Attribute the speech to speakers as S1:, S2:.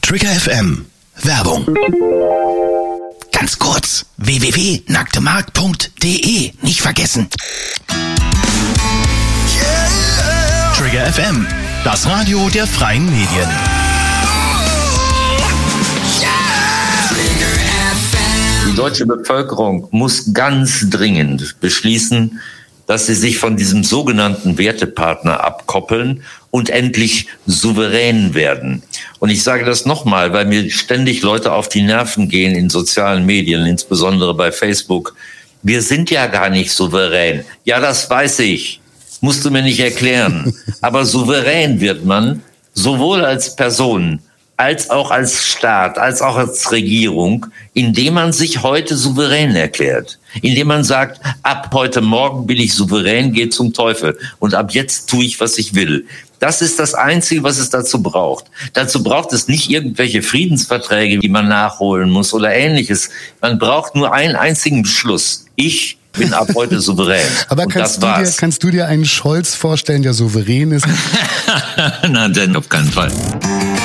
S1: Trigger FM. Werbung. Ganz kurz. www.nacktemarkt.de. Nicht vergessen. Trigger FM. Das Radio der freien Medien.
S2: Die deutsche Bevölkerung muss ganz dringend beschließen, dass sie sich von diesem sogenannten Wertepartner abkoppeln und endlich souverän werden. Und ich sage das nochmal, weil mir ständig Leute auf die Nerven gehen in sozialen Medien, insbesondere bei Facebook. Wir sind ja gar nicht souverän. Ja, das weiß ich. Musst du mir nicht erklären. Aber souverän wird man sowohl als Person, als auch als Staat, als auch als Regierung, indem man sich heute souverän erklärt. Indem man sagt, ab heute Morgen bin ich souverän, geh zum Teufel. Und ab jetzt tue ich, was ich will. Das ist das Einzige, was es dazu braucht. Dazu braucht es nicht irgendwelche Friedensverträge, die man nachholen muss oder Ähnliches. Man braucht nur einen einzigen Beschluss. Ich bin ab heute souverän.
S3: Aber kannst du dir einen Scholz vorstellen, der souverän ist?
S2: Nein, denn auf keinen Fall.